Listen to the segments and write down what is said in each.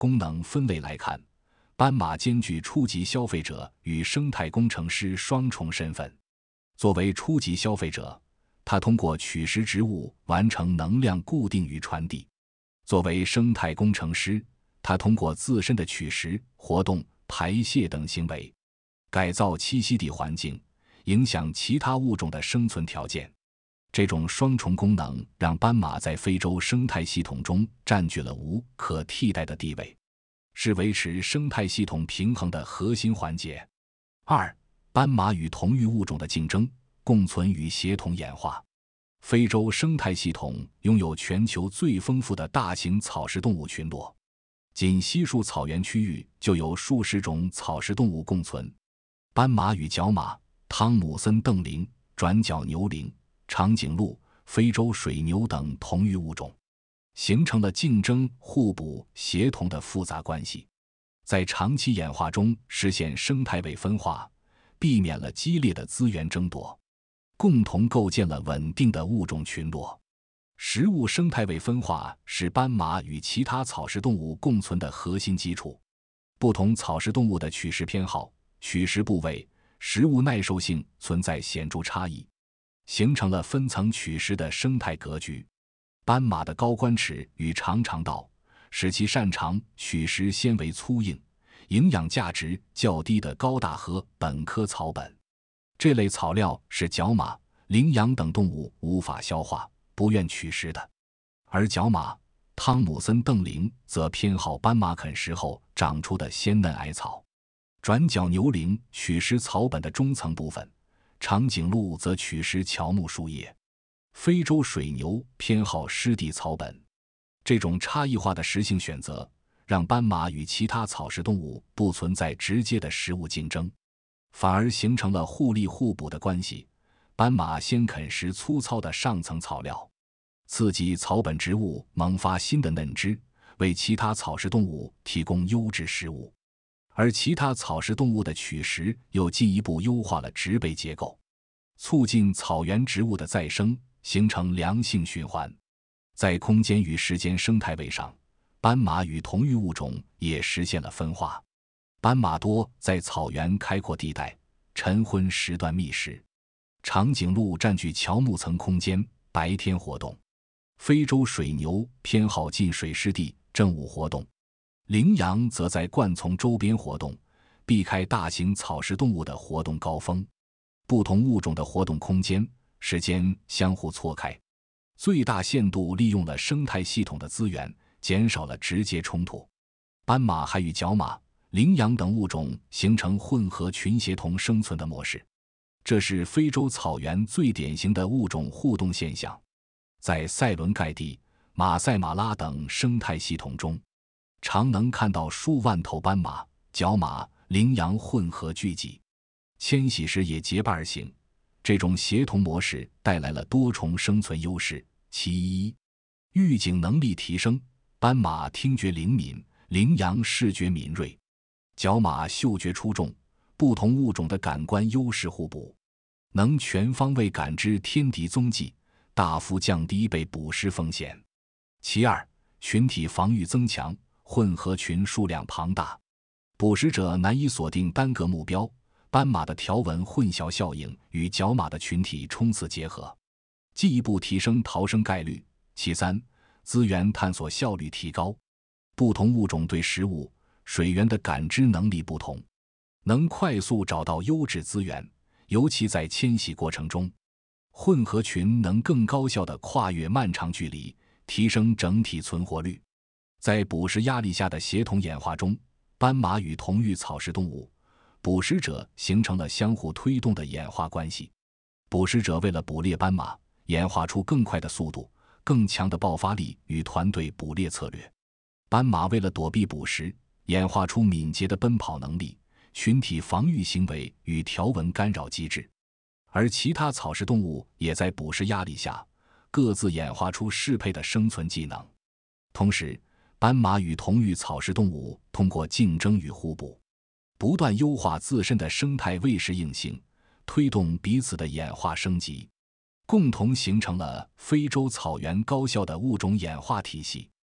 功能分类来看，斑马兼具初级消费者与生态工程师双重身份。作为初级消费者，它通过取食植物完成能量固定与传递；作为生态工程师，它通过自身的取食、活动、排泄等行为，改造栖息地环境，影响其他物种的生存条件。这种双重功能让斑马在非洲生态系统中占据了无可替代的地位，是维持生态系统平衡的核心环节。2、斑马与同域物种的竞争、共存与协同演化。非洲生态系统拥有全球最丰富的大型草食动物群落，仅稀树草原区域就有数十种草食动物共存。斑马与角马、汤姆森瞪羚、转角牛羚、长颈鹿、非洲水牛等同域物种，形成了竞争、互补、协同的复杂关系，在长期演化中实现生态位分化，避免了激烈的资源争夺，共同构建了稳定的物种群落。食物生态位分化是斑马与其他草食动物共存的核心基础。不同草食动物的取食偏好、取食部位、食物耐受性存在显著差异，形成了分层取食的生态格局。斑马的高冠齿与长肠道使其擅长取食纤维粗硬、营养价值较低的高大和本科草本。这类草料是角马、羚羊等动物无法消化、不愿取食的，而角马、汤姆森瞪羚则偏好斑马啃食后长出的鲜嫩矮草。转角牛羚取食草本的中层部分，长颈鹿则取食乔木树叶。非洲水牛偏好湿地草本。这种差异化的食性选择，让斑马与其他草食动物不存在直接的食物竞争，反而形成了互利互补的关系。斑马先啃食粗糙的上层草料，刺激草本植物萌发新的嫩枝，为其他草食动物提供优质食物，而其他草食动物的取食又进一步优化了植被结构，促进草原植物的再生，形成良性循环。在空间与时间生态位上，斑马与同域物种也实现了分化。斑马多在草原开阔地带、晨昏时段觅食，长颈鹿占据乔木层空间，白天活动。非洲水牛偏好近水湿地，正午活动。羚羊则在灌丛周边活动，避开大型草食动物的活动高峰。不同物种的活动空间、时间相互错开，最大限度利用了生态系统的资源，减少了直接冲突。斑马还与角马、羚羊等物种形成混合群协同生存的模式，这是非洲草原最典型的物种互动现象。在塞伦盖蒂、马赛马拉等生态系统中，常能看到数万头斑马、角马、羚羊混合聚集，迁徙时也结伴而行。这种协同模式带来了多重生存优势。其一，预警能力提升，斑马听觉灵敏，羚羊视觉敏锐，角马嗅觉出众，不同物种的感官优势互补，能全方位感知天敌踪迹，大幅降低被捕食风险。其二，群体防御增强，混合群数量庞大，捕食者难以锁定单个目标，斑马的条纹混淆效应与角马的群体冲刺结合，进一步提升逃生概率。其三，资源探索效率提高，不同物种对食物、水源的感知能力不同，能快速找到优质资源，尤其在迁徙过程中，混合群能更高效地跨越漫长距离，提升整体存活率。在捕食压力下的协同演化中，斑马与同域草食动物、捕食者形成了相互推动的演化关系。捕食者为了捕猎斑马，演化出更快的速度、更强的爆发力与团队捕猎策略；斑马为了躲避捕食，演化出敏捷的奔跑能力、群体防御行为与条纹干扰机制。而其他草食动物也在捕食压力下，各自演化出适配的生存技能。同时，斑马与同域草食动物通过竞争与互补，不断优化自身的生态位适应性，推动彼此的演化升级，共同形成了非洲草原高效的物种演化体系。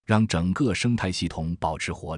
让整个生态系统保持活力。